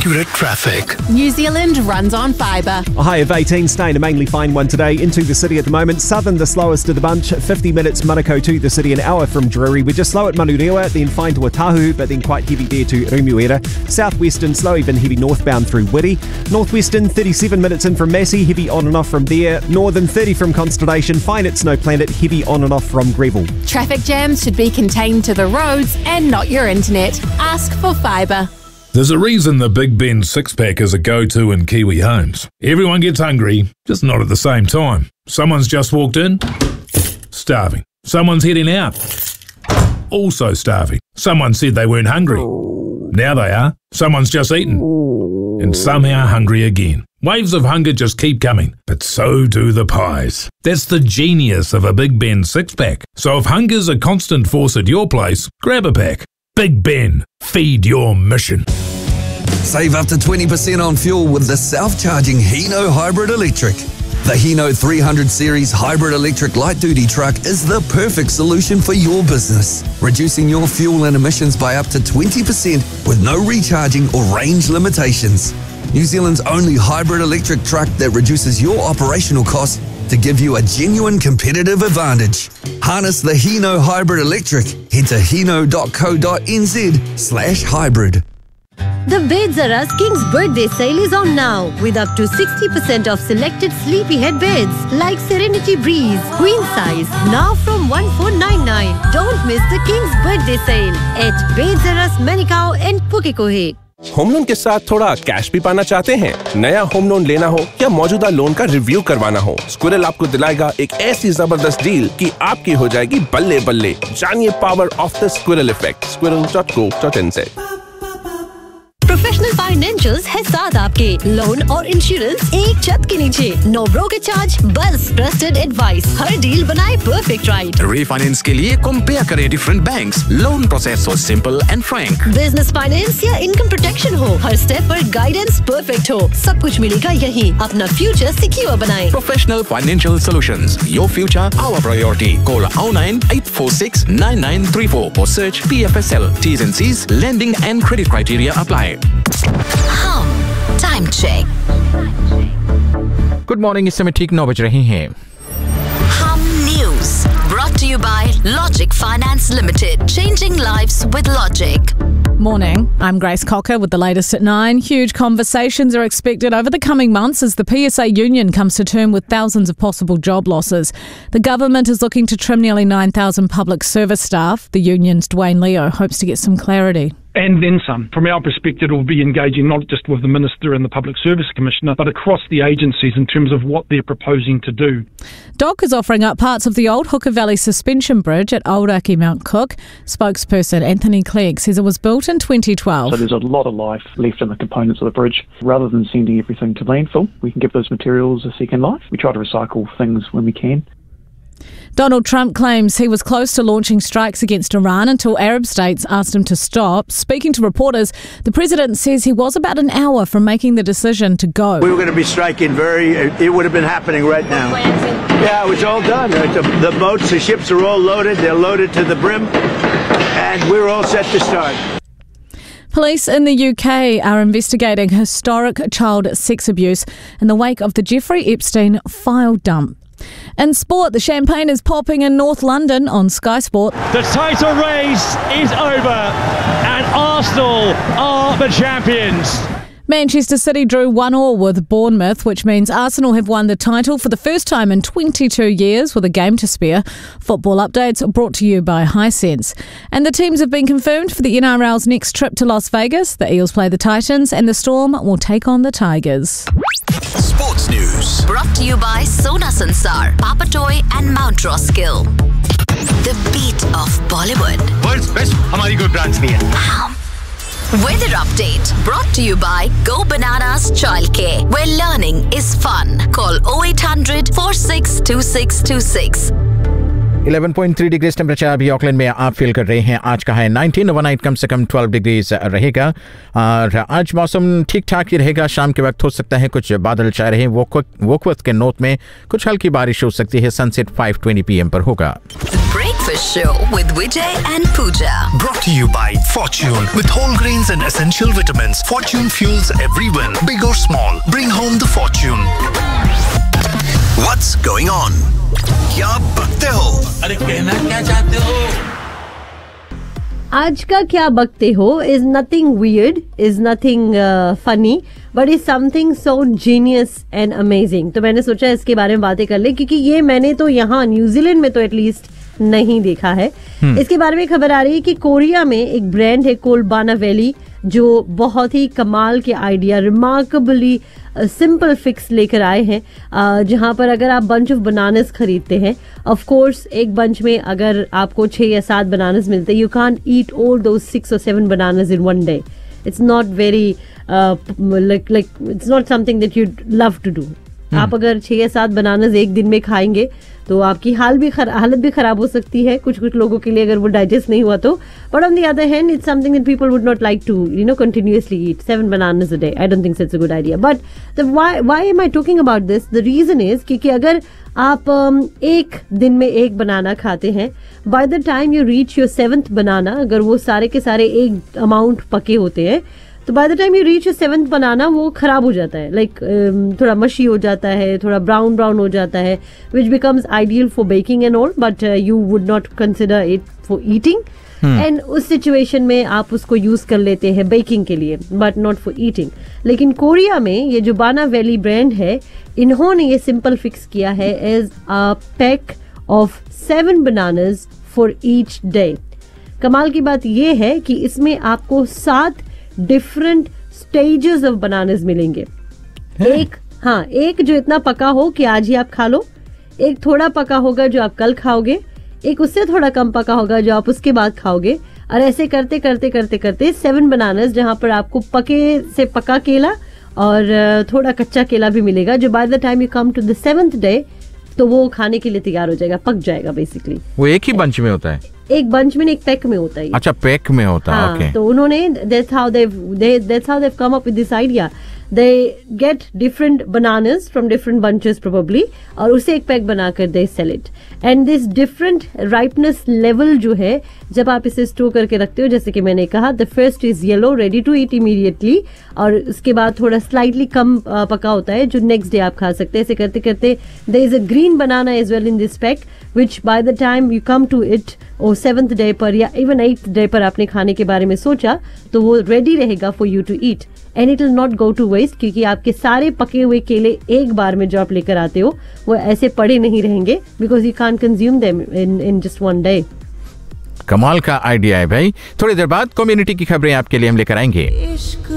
accurate traffic. New Zealand runs on fibre. A high of 18, staying a mainly fine one today. Into the city at the moment. Southern, the slowest of the bunch. 50 minutes Manukau to the city, an hour from Drury. We're just slow at Manurewa, then fine to Otahu, but then quite heavy there to Remuera. Southwestern, slow even heavy northbound through Whitty. Northwestern, 37 minutes in from Massey, heavy on and off from there. Northern, 30 from Constellation, fine at Snow Planet, heavy on and off from Greville. Traffic jams should be contained to the roads and not your internet. Ask for fibre. There's a reason the Big Ben six-pack is a go-to in Kiwi homes. Everyone gets hungry, just not at the same time. Someone's just walked in, starving. Someone's heading out, also starving. Someone said they weren't hungry. Now they are. Someone's just eaten, and somehow hungry again. Waves of hunger just keep coming, but so do the pies. That's the genius of a Big Ben six-pack. So if hunger's a constant force at your place, grab a pack. Big Ben, feed your mission. Save up to 20% on fuel with the self-charging Hino Hybrid Electric. The Hino 300 Series Hybrid Electric Light-Duty Truck is the perfect solution for your business, reducing your fuel and emissions by up to 20% with no recharging or range limitations. New Zealand's only hybrid electric truck that reduces your operational costs to give you a genuine competitive advantage. Harness the Hino Hybrid Electric. Head to hino.co.nz/hybrid. The Beds R Us King's birthday sale is on now with up to 60% off selected Sleepyhead beds like Serenity Breeze, queen size, now from 1499. Don't miss the King's birthday sale at Beds R Us Manukau and Pukekohe. Home loan के साथ थोड़ा cash भी पाना चाहते हैं? नया home loan लेना हो या मौजूदा लोन का रिव्यू करवाना हो, स्क्विरल आपको दिलाएगा एक ऐसी जबरदस्त डील कि आपकी हो जाएगी बल्ले बल्ले। जानिए power of the squirrel effect. squirrel.co.nz। Professional financials है साथ आपके। लोन और इंश्योरेंस एक छत के नीचे। नो ब्रोकर चार्ज, बस ट्रस्टेड एडवाइस। हर डील बनाए परफेक्ट राइट। रीफाइनेंस के लिए कंपेयर करें डिफरेंट बैंक्स। लोन प्रोसेस हो simple and Frank. Business finance या इनकम प्रोटेक्शन हो, हर स्टेप पर गाइडेंस परफेक्ट हो, सब कुछ मिलेगा यहीं। अपना फ्यूचर सिक्योर बनाएं। Professional financial solutions, your future our priority. Call 098469934 or search PFSL. T's and C's, lending and credit criteria apply. Time check. Good morning, इस समय ठीक 9 बज रहे हैं। हम news brought to you by Logic Finance Limited, changing lives with logic. Morning, I'm Grace Cocker with the latest at 9. Huge conversations are expected over the coming months as the PSA union comes to term with thousands of possible job losses. The government is looking to trim nearly 9,000 public service staff. The union's Dwayne Leo hopes to get some clarity. And then some. From our perspective, it will be engaging not just with the Minister and the Public Service Commissioner, but across the agencies in terms of what they're proposing to do. DOC is offering up parts of the old Hooker Valley Suspension Bridge at Aoraki Mount Cook. Spokesperson Anthony Clegg says it was built in 2012. So there's a lot of life left in the components of the bridge. Rather than sending everything to landfill, we can give those materials a second life. We try to recycle things when we can. Donald Trump claims he was close to launching strikes against Iran until Arab states asked him to stop. Speaking to reporters, the president says he was about an hour from making the decision to go. We were going to be striking it would have been happening right now. Yeah, it was all done. The boats, the ships are all loaded. They're loaded to the brim. And we're all set to start. Police in the UK are investigating historic child sex abuse in the wake of the Jeffrey Epstein file dump. In sport, the champagne is popping in North London on Sky Sport. The title race is over and Arsenal are the champions. Manchester City drew 1-1 with Bournemouth, which means Arsenal have won the title for the first time in 22 years with a game to spare. Football updates brought to you by Hisense. And the teams have been confirmed for the NRL's next trip to Las Vegas. The Eels play the Titans and the Storm will take on the Tigers. Sports News brought to you by Sona Sansar, Papatoy and Mount Roskill. The beat of Bollywood. World's best हमारी कोई branch नहीं है. Weather update brought to you by Go Bananas Childcare, where learning is fun. Call 0800 462626. 11.3 degrees temperature अभी Auckland में आप feel कर रहे हैं. आज का है 19, ओवरनाइट कम से कम 12 डिग्रीज रहेगा और आज मौसम ठीक ठाक ही रहेगा. शाम के वक्त हो सकता है कुछ बादल छाए रहे. वोकवर्थ के नॉर्थ में कुछ हल्की बारिश हो सकती है. सनसेट 5:20 PM पर होगा. Breakfast Breakfast Show with Vijay and Pooja. Brought to you by Fortune. With whole grains and essential vitamins, Fortune fuels every win. Big or small, bring home the fortune. What's going on? क्या बकते हो? अरे कहना क्या चाहते हो? आज का क्या बकते हो is nothing weird, is nothing funny, but is something so genius and amazing. तो मैंने सोचा इसके बारे में बातें कर ले, क्योंकि ये मैंने तो यहाँ न्यूजीलैंड में तो एटलीस्ट नहीं देखा है. इसके बारे में खबर आ रही है कि कोरिया में एक ब्रांड है कोलबाना वैली, जो बहुत ही कमाल के आइडिया, रिमार्केबली सिंपल फिक्स लेकर आए हैं, जहां पर अगर आप बंच ऑफ बनानास खरीदते हैं, ऑफ कोर्स एक बंच में अगर आपको 6 या 7 बनानास मिलते हैं, you can't eat all those 6 or 7 bananas in one day. It's not very like it's not something that you love to do. आप अगर 6 या 7 बनानास एक दिन में खाएंगे तो आपकी हालत भी खराब हो सकती है कुछ लोगों के लिए, अगर वो डाइजेस्ट नहीं हुआ तो. But on the other hand it's something that people would not like to continuously eat 7 bananas a day. I don't think it's a good idea. But why am I talking about this? The reason is क्योंकि अगर आप एक दिन में एक बनाना खाते हैं, by the time you reach your 7th बनाना, अगर वो सारे के सारे एक अमाउंट पके होते हैं, तो by the time you reach your 7th बनाना वो खराब हो जाता है, लाइक थोड़ा मशी हो जाता है, थोड़ा ब्राउन हो जाता है, which becomes ideal for baking and all, but you would not consider it for eating. And उस सिचुएशन में आप उसको यूज कर लेते हैं बेकिंग के लिए, बट नॉट फॉर ईटिंग. लेकिन कोरिया में ये जो बाना वैली ब्रांड है, इन्होंने ये सिंपल फिक्स किया है as a pack of 7 bananas for each day. कमाल की बात ये है कि इसमें आपको 7 डिफरेंट स्टेजेस ऑफ बनानास मिलेंगे. एक जो इतना पका हो कि आज ही आप खा लो, एक थोड़ा पका होगा जो आप कल खाओगे, एक उससे थोड़ा कम पका होगा जो आप उसके बाद खाओगे, और ऐसे करते करते करते करते 7 बनानास, जहां पर आपको पके से पका केला और थोड़ा कच्चा केला भी मिलेगा, जो by the time you come to the 7th day तो वो खाने के लिए तैयार हो जाएगा, पक जाएगा बेसिकली. वो एक ही बंच में होता है? एक बंच में, एक पैक में होता है. अच्छा, पैक में होता है. ओके. तो उन्होंने that's how they've come up with this idea. They get different bananas from different bunches probably, और उसे एक पैक बनाकर they sell it. And this different ripeness level जो है, जब आप इसे स्टोर करके रखते हो, जैसे कि मैंने कहा, the first is yellow, ready to eat immediately, और उसके बाद थोड़ा स्लाइटली कम पका होता है जो नेक्स्ट डे आप खा सकते हैं. ऐसे करते करते there is a green banana as well in this pack, which by the time you come to it, और 7th डे पर या इवन 8th डे पर आपने खाने के बारे में सोचा, तो वो रेडी रहेगा for you to eat, and it will not go to waste, क्योंकि आपके सारे पके हुए केले एक बार में जो आप लेकर आते हो वो ऐसे पड़े नहीं रहेंगे, because you can't consume them in just one day. कमाल का आइडिया है भाई. थोड़ी देर बाद कम्युनिटी की खबरें आपके लिए हम लेकर आएंगे.